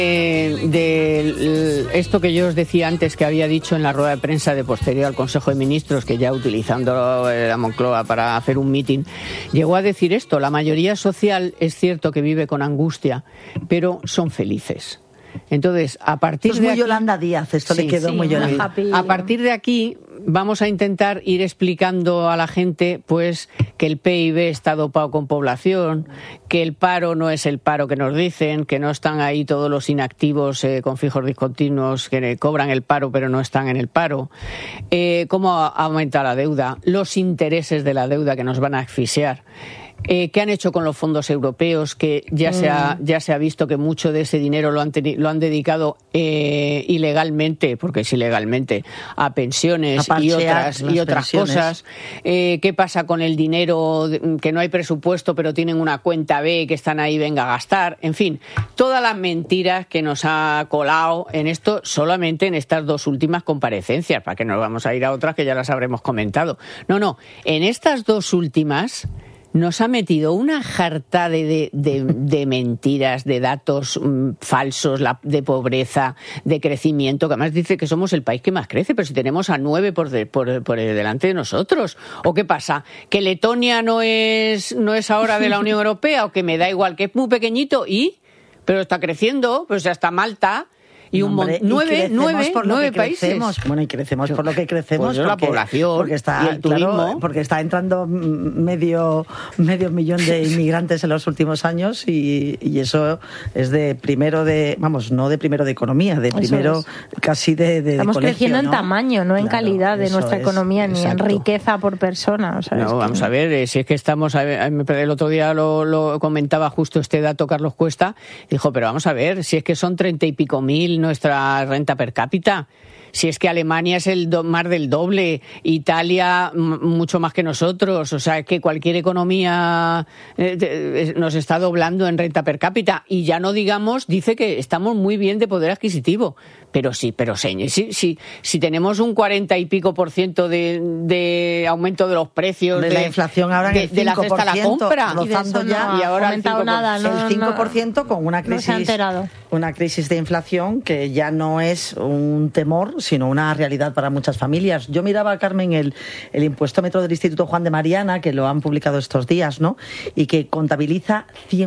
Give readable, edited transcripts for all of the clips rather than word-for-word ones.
De esto que yo os decía antes, que había dicho en la rueda de prensa de posterior al Consejo de Ministros, que ya utilizando la Moncloa para hacer un mitin, llegó a decir esto: la mayoría social es cierto que vive con angustia, pero son felices. Entonces, a partir de muy aquí, Yolanda Díaz, esto le quedó muy Yolanda. A partir de aquí vamos a intentar ir explicando a la gente pues que el PIB está dopado con población, que el paro no es el paro que nos dicen, que no están ahí todos los inactivos con fijos discontinuos que cobran el paro pero no están en el paro, cómo aumenta la deuda, los intereses de la deuda que nos van a asfixiar. ¿Qué han hecho con los fondos europeos? Que ya se ha visto que mucho de ese dinero lo han dedicado ilegalmente, porque es ilegalmente, a pensiones y otras cosas. ¿Qué pasa con el dinero que no hay presupuesto pero tienen una cuenta B que están ahí, venga a gastar? En fin, todas las mentiras que nos ha colado en esto solamente en estas dos últimas comparecencias, para que nos vamos a ir a otras que ya las habremos comentado. No, en estas dos últimas nos ha metido una jarta de mentiras, de datos falsos, de pobreza, de crecimiento, que además dice que somos el país que más crece, pero si tenemos a 9 por delante de nosotros. ¿O qué pasa? ¿Que Letonia no es ahora de la Unión Europea? ¿O que me da igual, que es muy pequeñito pero está creciendo? Pues ya está Malta. Y nueve países. Bueno, y crecemos por lo que crecemos. Pues la población y el turismo. Claro, porque está entrando medio millón de inmigrantes en los últimos años y eso es no de primero de economía, de primero casi de Estamos colegio, creciendo en ¿no? tamaño, no en calidad de nuestra economía, ni en riqueza por persona. O sea, vamos a ver, si es que estamos... El otro día lo comentaba justo este dato Carlos Cuesta, dijo, pero vamos a ver, si es que son 30 y pico mil nuestra renta per cápita, si es que Alemania es más del doble, Italia mucho más que nosotros, o sea, que cualquier economía nos está doblando en renta per cápita, y ya no digamos, dice que estamos muy bien de poder adquisitivo, pero si tenemos un 40 y pico % de aumento de los precios, de la inflación ahora en el 5%, de la cesta a la compra, rozando ya, y ahora el 5%, nada, el 5% con una crisis de inflación que ya no es un temor, sino una realidad para muchas familias. Yo miraba, Carmen, el impuestómetro del Instituto Juan de Mariana, que lo han publicado estos días, ¿no? Y que contabiliza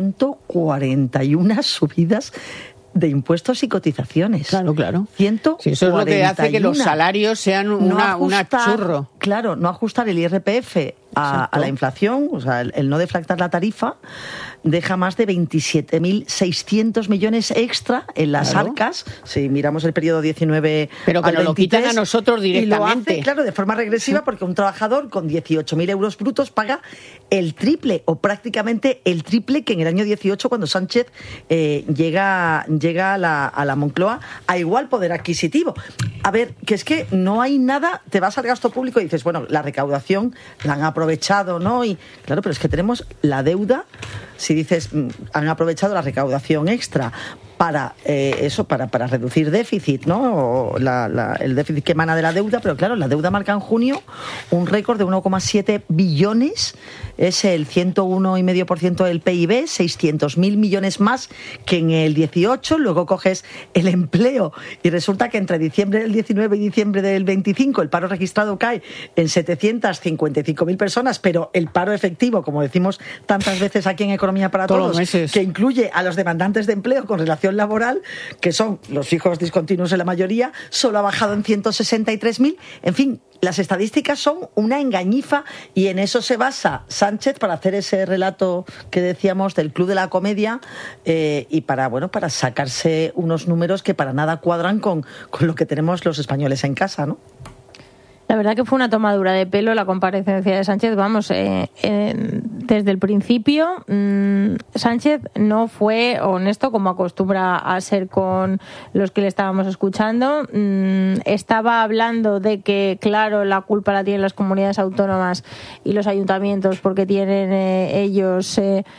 141 subidas de impuestos y cotizaciones. Claro. 141. Sí, eso es lo que hace que los salarios sean una churro. Claro, no ajustar el IRPF a la inflación, o sea, el no deflactar la tarifa, deja más de 27.600 millones extra en las arcas, si miramos el periodo 19 pero que al nos 23, lo quitan a nosotros directamente. Y lo hace, claro, de forma regresiva, porque un trabajador con 18.000 euros brutos paga el triple, o prácticamente el triple, que en el año 18, cuando Sánchez llega a la Moncloa a igual poder adquisitivo. A ver, que es que no hay nada, te vas al gasto público y dices, bueno, la recaudación la han aprovechado, ¿no? Y claro, pero es que tenemos la deuda, si dices, han aprovechado la recaudación extra para para reducir déficit, ¿no? O el déficit que emana de la deuda, pero claro, la deuda marca en junio un récord de 1,7 billones, es el 101,5% del PIB, 600.000 millones más que en el 18, luego coges el empleo y resulta que entre diciembre del 19 y diciembre del 25 el paro registrado cae en 755.000 personas, pero el paro efectivo, como decimos tantas veces aquí en Economía para Todos, que incluye a los demandantes de empleo con relación laboral, que son los fijos discontinuos en la mayoría, solo ha bajado en 163.000. En fin, las estadísticas son una engañifa y en eso se basa Sánchez para hacer ese relato que decíamos del Club de la Comedia y para sacarse unos números que para nada cuadran con lo que tenemos los españoles en casa, ¿no? La verdad que fue una tomadura de pelo la comparecencia de Sánchez. Vamos, desde el principio Sánchez no fue honesto como acostumbra a ser con los que le estábamos escuchando. Estaba hablando de que, claro, la culpa la tienen las comunidades autónomas y los ayuntamientos porque tienen ellos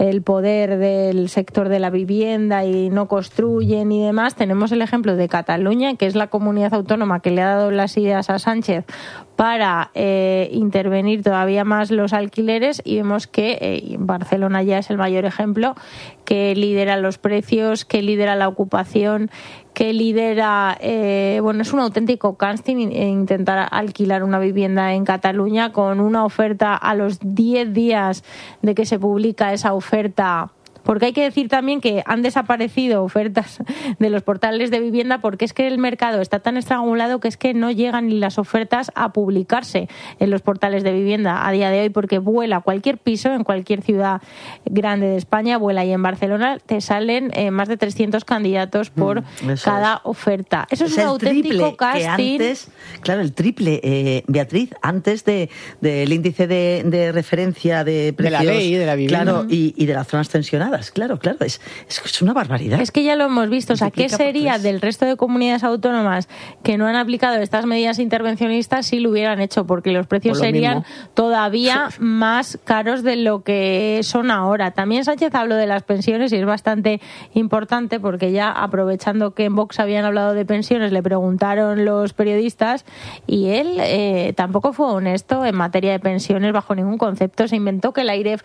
el poder del sector de la vivienda y no construyen y demás, tenemos el ejemplo de Cataluña, que es la comunidad autónoma que le ha dado las ideas a Sánchez para intervenir todavía más los alquileres, y vemos que Barcelona ya es el mayor ejemplo, que lidera los precios, que lidera la ocupación, que lidera, es un auténtico casting intentar alquilar una vivienda en Cataluña, con una oferta a los 10 días de que se publica esa oferta. Porque hay que decir también que han desaparecido ofertas de los portales de vivienda, porque es que el mercado está tan estrangulado que es que no llegan ni las ofertas a publicarse en los portales de vivienda a día de hoy, porque vuela cualquier piso en cualquier ciudad grande de España, vuela, y en Barcelona te salen más de 300 candidatos por cada oferta. Eso es un auténtico casting. El triple, Beatriz, antes del índice de referencia de precios. De la ley de la vivienda. Claro, y de las zonas tensionadas. Claro, es una barbaridad. Es que ya lo hemos visto. O sea, ¿qué sería del resto de comunidades autónomas que no han aplicado estas medidas intervencionistas si lo hubieran hecho? Porque los precios serían todavía más caros de lo que son ahora. También Sánchez habló de las pensiones, y es bastante importante, porque ya aprovechando que en Vox habían hablado de pensiones, le preguntaron los periodistas, y él tampoco fue honesto en materia de pensiones bajo ningún concepto. Se inventó que la AIREF,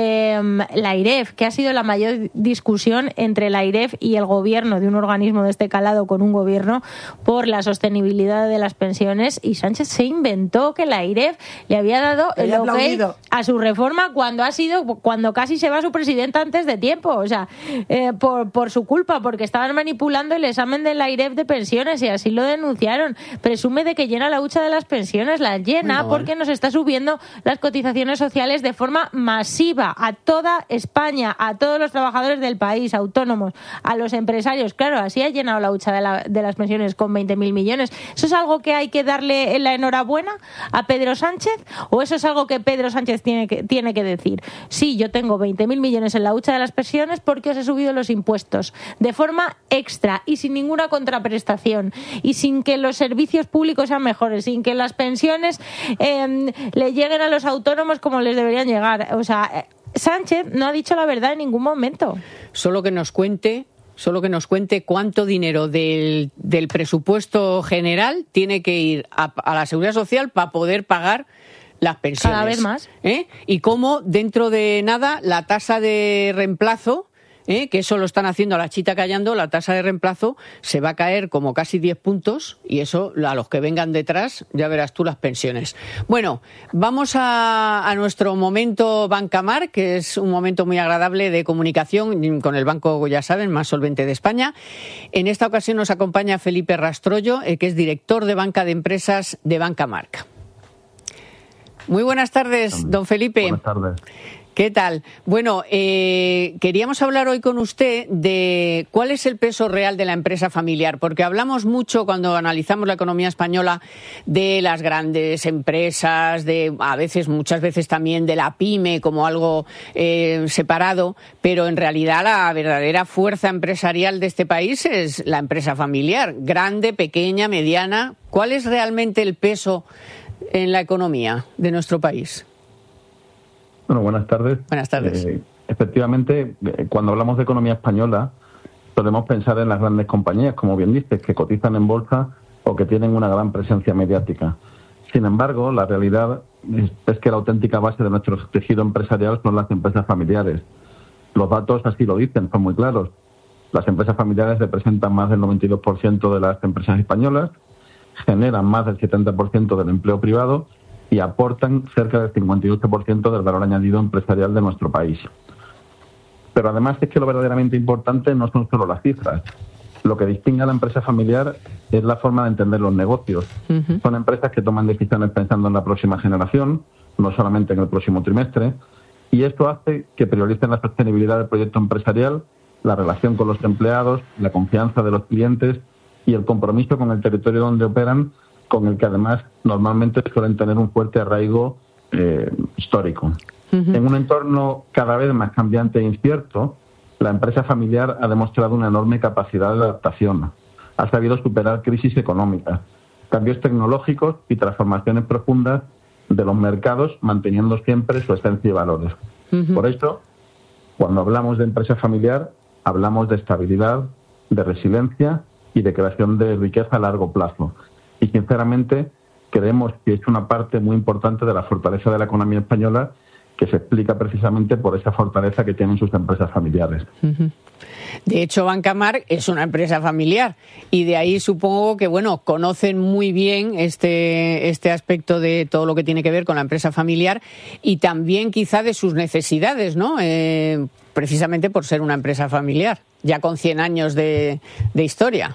que ha sido la mayor discusión entre la AIREF y el gobierno, de un organismo de este calado con un gobierno, por la sostenibilidad de las pensiones, y Sánchez se inventó que la AIREF le había dado el ok a su reforma cuando casi se va su presidenta antes de tiempo. O sea, por su culpa, porque estaban manipulando el examen de la AIREF de pensiones, y así lo denunciaron. Presume de que llena la hucha de las pensiones, la llena porque nos está subiendo las cotizaciones sociales de forma masiva a toda España, a todos los trabajadores del país, autónomos, a los empresarios. Claro, así ha llenado la hucha de las pensiones con 20.000 millones. ¿Eso es algo que hay que darle la enhorabuena a Pedro Sánchez? ¿O eso es algo que Pedro Sánchez tiene que decir? Sí, yo tengo 20.000 millones en la hucha de las pensiones porque os he subido los impuestos de forma extra y sin ninguna contraprestación, y sin que los servicios públicos sean mejores, sin que las pensiones le lleguen a los autónomos como les deberían llegar. O sea, Sánchez no ha dicho la verdad en ningún momento. Solo que nos cuente cuánto dinero del presupuesto general tiene que ir a la Seguridad Social para poder pagar las pensiones. Cada vez más. Y cómo dentro de nada la tasa de reemplazo, que eso lo están haciendo a la chita callando, la tasa de reemplazo se va a caer como casi 10 puntos, y eso a los que vengan detrás ya verás tú las pensiones. Bueno, vamos a nuestro momento Bancamar, que es un momento muy agradable de comunicación con el banco, ya saben, más solvente de España. En esta ocasión nos acompaña Felipe Rastrollo, que es director de banca de empresas de Bancamarca. Muy buenas tardes, don Felipe. Buenas tardes. ¿Qué tal? Bueno, queríamos hablar hoy con usted de cuál es el peso real de la empresa familiar, porque hablamos mucho cuando analizamos la economía española de las grandes empresas, muchas veces también de la pyme como algo separado, pero en realidad la verdadera fuerza empresarial de este país es la empresa familiar, grande, pequeña, mediana. ¿Cuál es realmente el peso en la economía de nuestro país? Bueno, buenas tardes. Buenas tardes. Efectivamente, cuando hablamos de economía española, podemos pensar en las grandes compañías, como bien dices, que cotizan en bolsa o que tienen una gran presencia mediática. Sin embargo, la realidad es que la auténtica base de nuestro tejido empresarial son las empresas familiares. Los datos así lo dicen, son muy claros. Las empresas familiares representan más del 92% de las empresas españolas, generan más del 70% del empleo privado y aportan cerca del 58% del valor añadido empresarial de nuestro país. Pero además es que lo verdaderamente importante no son solo las cifras. Lo que distingue a la empresa familiar es la forma de entender los negocios. Uh-huh. Son empresas que toman decisiones pensando en la próxima generación, no solamente en el próximo trimestre, y esto hace que prioricen la sostenibilidad del proyecto empresarial, la relación con los empleados, la confianza de los clientes y el compromiso con el territorio donde operan, con el que además normalmente suelen tener un fuerte arraigo histórico. Uh-huh. En un entorno cada vez más cambiante e incierto, la empresa familiar ha demostrado una enorme capacidad de adaptación. Ha sabido superar crisis económicas, cambios tecnológicos y transformaciones profundas de los mercados, manteniendo siempre su esencia y valores. Uh-huh. Por eso, Cuando hablamos de empresa familiar, hablamos de estabilidad, de resiliencia y de creación de riqueza a largo plazo. Y sinceramente creemos que es una parte muy importante de la fortaleza de la economía española, que se explica precisamente por esa fortaleza que tienen sus empresas familiares. De hecho, Banca March es una empresa familiar y de ahí supongo que, bueno, conocen muy bien este aspecto de todo lo que tiene que ver con la empresa familiar y también quizá de sus necesidades, ¿no? Precisamente por ser una empresa familiar, ya con 100 años de historia.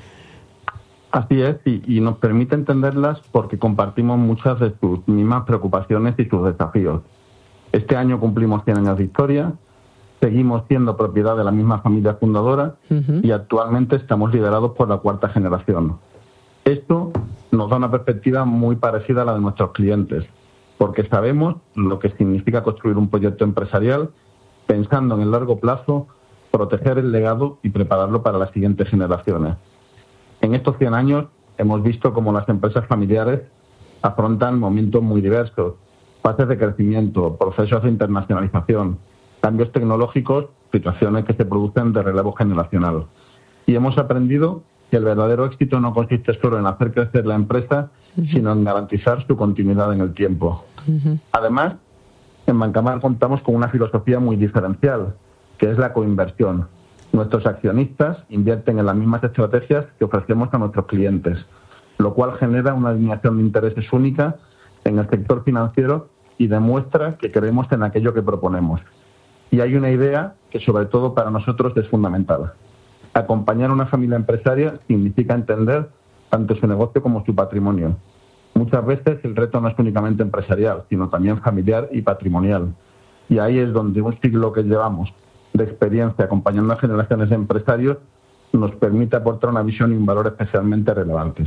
Así es, y nos permite entenderlas porque compartimos muchas de sus mismas preocupaciones y sus desafíos. Este año cumplimos 100 años de historia, seguimos siendo propiedad de la misma familia fundadora y actualmente estamos liderados por la 4ª generación. Esto nos da una perspectiva muy parecida a la de nuestros clientes, porque sabemos lo que significa construir un proyecto empresarial pensando en el largo plazo, proteger el legado y prepararlo para las siguientes generaciones. En estos 100 años hemos visto cómo las empresas familiares afrontan momentos muy diversos, fases de crecimiento, procesos de internacionalización, cambios tecnológicos, situaciones que se producen de relevo generacional. Y hemos aprendido que el verdadero éxito no consiste solo en hacer crecer la empresa, sino en garantizar su continuidad en el tiempo. Además, en Banca March contamos con una filosofía muy diferencial, que es la coinversión. Nuestros accionistas invierten en las mismas estrategias que ofrecemos a nuestros clientes, lo cual genera una alineación de intereses única en el sector financiero y demuestra que creemos en aquello que proponemos. Y hay una idea que sobre todo para nosotros es fundamental. Acompañar a una familia empresaria significa entender tanto su negocio como su patrimonio. Muchas veces el reto no es únicamente empresarial, sino también familiar y patrimonial. Y ahí es donde un siglo que llevamos de experiencia acompañando a generaciones de empresarios nos permite aportar una visión y un valor especialmente relevantes.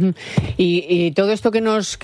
Y todo esto que nos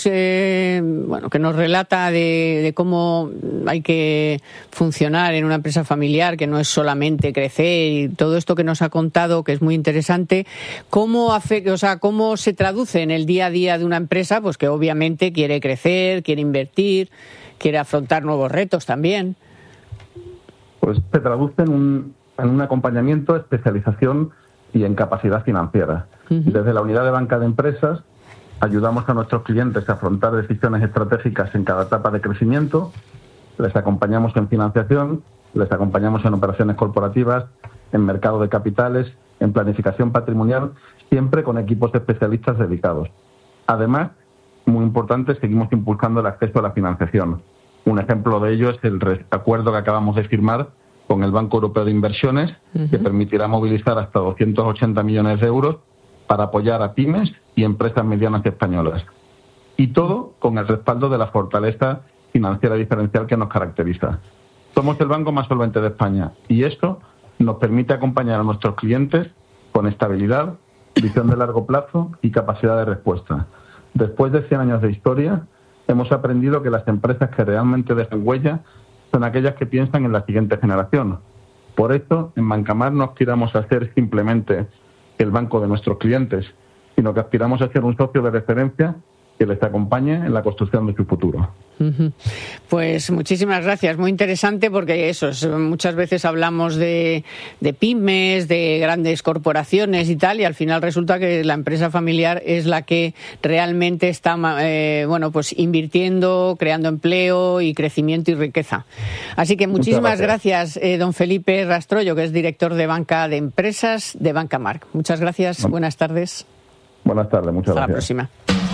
relata de cómo hay que funcionar en una empresa familiar, que no es solamente crecer, y todo esto que nos ha contado, que es muy interesante, ¿cómo se traduce en el día a día de una empresa, pues que obviamente quiere crecer, quiere invertir, quiere afrontar nuevos retos también? Pues se traduce en un acompañamiento, especialización y en capacidad financiera. Desde la unidad de banca de empresas ayudamos a nuestros clientes a afrontar decisiones estratégicas en cada etapa de crecimiento, les acompañamos en financiación, les acompañamos en operaciones corporativas, en mercado de capitales, en planificación patrimonial, siempre con equipos especialistas dedicados. Además, muy importante, seguimos impulsando el acceso a la financiación. Un ejemplo de ello es el acuerdo que acabamos de firmar con el Banco Europeo de Inversiones, que permitirá movilizar hasta 280 millones de euros para apoyar a pymes y empresas medianas españolas. Y todo con el respaldo de la fortaleza financiera diferencial que nos caracteriza. Somos el banco más solvente de España y esto nos permite acompañar a nuestros clientes con estabilidad, visión de largo plazo y capacidad de respuesta. Después de 100 años de historia, hemos aprendido que las empresas que realmente dejan huella son aquellas que piensan en la siguiente generación. Por eso, en Banca March no aspiramos a ser simplemente el banco de nuestros clientes, sino que aspiramos a ser un socio de referencia que les acompañe en la construcción de su futuro. Pues muchísimas gracias, muy interesante porque muchas veces hablamos de pymes, de grandes corporaciones y tal, y al final resulta que la empresa familiar es la que realmente está invirtiendo, creando empleo y crecimiento y riqueza. Así que muchísimas gracias, don Felipe Rastrollo, que es director de banca de empresas de Banca March. Muchas gracias, buenas tardes. Buenas tardes, muchas gracias. Hasta la próxima.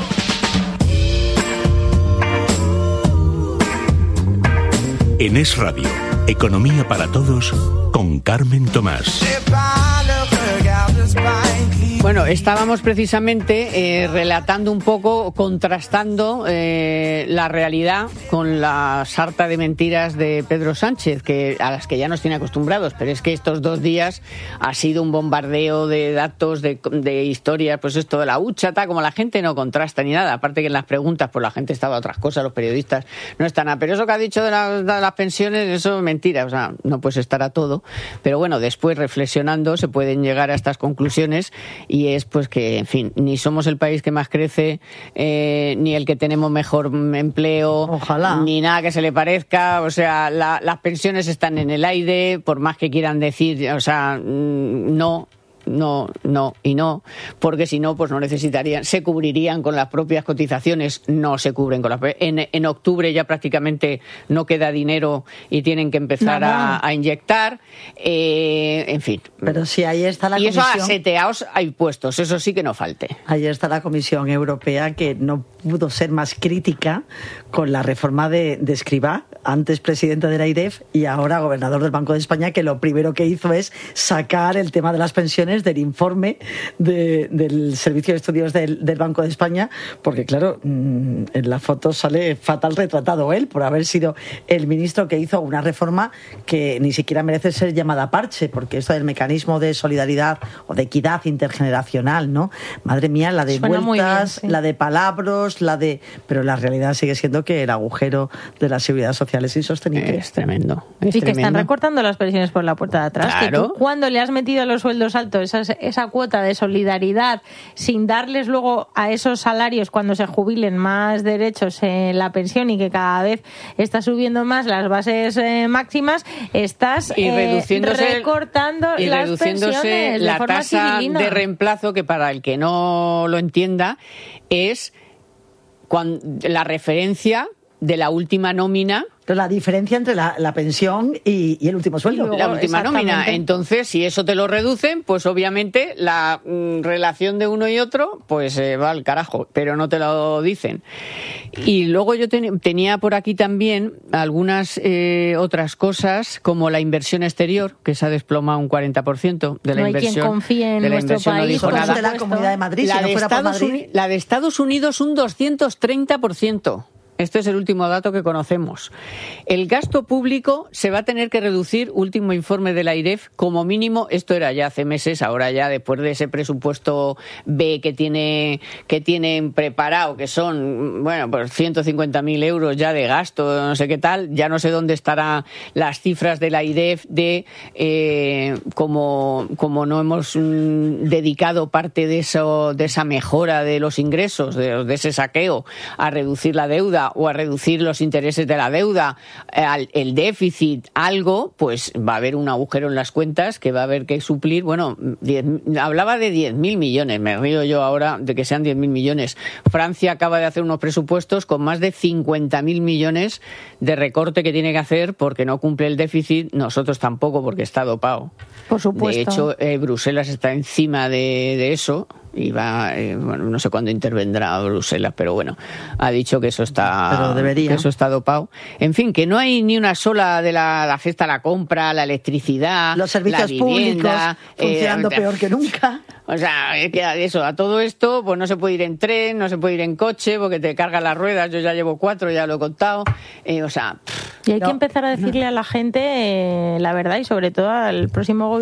En Es Radio, Economía para Todos, con Carmen Tomás. Bueno, estábamos precisamente relatando un poco, contrastando la realidad con la sarta de mentiras de Pedro Sánchez, a las que ya nos tiene acostumbrados, pero es que estos 2 días ha sido un bombardeo de datos, de historias, pues esto de la hucha, como la gente no contrasta ni nada, aparte que en las preguntas pues la gente estaba a otras cosas, los periodistas no están a, pero eso que ha dicho de las pensiones, eso es mentira, o sea, no puedes estar a todo, pero bueno, después reflexionando se pueden llegar a estas conclusiones y es pues que, en fin, ni somos el país que más crece, ni el que tenemos mejor empleo, ojalá, ni nada que se le parezca. O sea, las pensiones están en el aire, por más que quieran decir, o sea, no, porque si no, pues no necesitarían, se cubrirían con las propias cotizaciones, no se cubren con las en octubre ya prácticamente no queda dinero y tienen que empezar a inyectar, en fin. Pero sí, ahí está la Comisión. Y eso Comisión... hay puestos, eso sí que no falte. Ahí está la Comisión Europea, que no pudo ser más crítica con la reforma de Escrivá, antes presidente de la AIREF y ahora gobernador del Banco de España, que lo primero que hizo es sacar el tema de las pensiones del informe del Servicio de Estudios del Banco de España, porque claro, en la foto sale fatal retratado él por haber sido el ministro que hizo una reforma que ni siquiera merece ser llamada parche, porque esto del mecanismo de solidaridad o de equidad intergeneracional, ¿no? Madre mía, la de suena vueltas, bien, sí. La de palabras, pero la realidad sigue siendo que el agujero de la seguridad social es insostenible. Es tremendo. Y que están recortando las pensiones por la puerta de atrás. Claro. Que tú, cuando le has metido a los sueldos altos esa cuota de solidaridad, sin darles luego a esos salarios cuando se jubilen más derechos en la pensión, y que cada vez está subiendo más las bases máximas, estás recortando las pensiones la de forma tasa civilina. De reemplazo, que para el que no lo entienda es la referencia de la última nómina. La diferencia entre la pensión y el último sueldo. La última nómina. Entonces, si eso te lo reducen, pues obviamente la relación de uno y otro pues va al carajo, pero no te lo dicen. Y luego yo tenía por aquí también algunas otras cosas, como la inversión exterior, que se ha desplomado un 40% de la inversión. No hay quien confíe en nuestro país. No de la Comunidad de Madrid, la de Estados Unidos un 230%. Este es el último dato que conocemos. El gasto público se va a tener que reducir, último informe de la AIREF, como mínimo, esto era ya hace meses, ahora ya después de ese presupuesto B que tienen preparado, que son, bueno, pues 150.000 euros ya de gasto, no sé qué tal, ya no sé dónde estarán las cifras de la AIREF de como no hemos dedicado parte de esa mejora de los ingresos, de ese saqueo, a reducir la deuda o a reducir los intereses de la deuda, el déficit, algo, pues va a haber un agujero en las cuentas que va a haber que suplir. Bueno, hablaba de 10.000 millones, me río yo ahora de que sean 10.000 millones. Francia acaba de hacer unos presupuestos con más de 50.000 millones de recorte que tiene que hacer porque no cumple el déficit, nosotros tampoco porque está dopado. Por supuesto. De hecho, Bruselas está encima de eso y va, bueno, no sé cuándo intervendrá Bruselas, pero bueno, ha dicho que eso está dopado. En fin, que no hay ni una sola de la cesta de la compra, la electricidad, los servicios la vivienda, públicos funcionando peor que nunca. O sea, eso, a todo esto, pues no se puede ir en tren, no se puede ir en coche, porque te cargan las ruedas. Yo ya llevo 4, ya lo he contado. O sea, y hay que empezar a decirle a la gente la verdad, y sobre todo al próximo gobierno